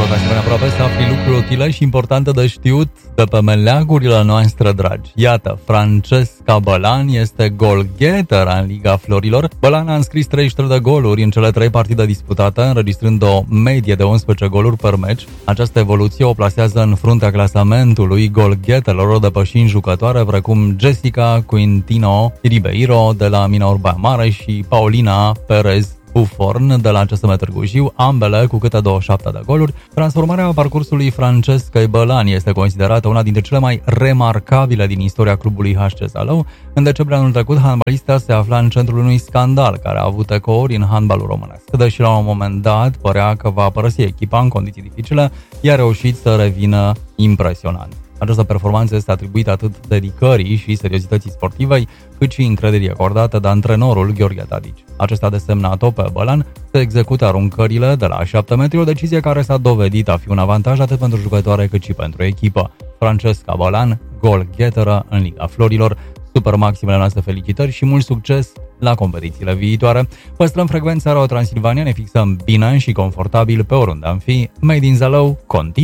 ca să aproape să afli lucruri utile și importante de știut de pe meleagurile noastre dragi. Iată, Francesca Bălan este goalgetter în Liga Florilor. Bălan a înscris 33 de goluri în cele 3 partide disputate, înregistrând o medie de 11 goluri per meci. Această evoluție o plasează în fruntea clasamentului goalgetterilor, depășind jucătoare precum Jessica Quintino Ribeiro de la Miraurba Mare și Paulina Perez Buforn de la CSM Târgu Jiu, ambele cu câte 27 de goluri. Transformarea parcursului Francescai Bălan este considerată una dintre cele mai remarcabile din istoria clubului HC Zalău. În decembrie anul trecut, handbalista se afla în centrul unui scandal care a avut ecouri în handbalul românesc. Deși la un moment dat părea că va părăsi echipa în condiții dificile, i-a reușit să revină impresionant. Această performanță este atribuită atât dedicării și seriozității sportivei, cât și încrederii acordate de antrenorul Gheorghe Tadici. Acesta a desemnat-o pe Bălan să execute aruncările de la 7 metri, o decizie care s-a dovedit a fi un avantaj atât pentru jucătoare cât și pentru echipă. Francesca Bălan, goalgetteră în Liga Florilor, super maximele noastre felicitări și mult succes la competițiile viitoare. Păstrăm frecvența Radio Transilvania, ne fixăm bine și confortabil pe oriunde am fi. Made in Zalău, continuu.